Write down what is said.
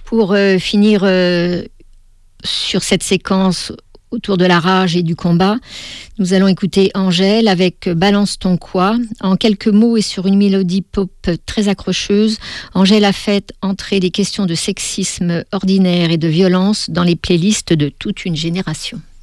Pour finir sur cette séquence autour de la rage et du combat, nous allons écouter Angèle avec Balance ton quoi. En quelques mots et sur une mélodie pop très accrocheuse, Angèle a fait entrer des questions de sexisme ordinaire et de violence dans les playlists de toute une génération.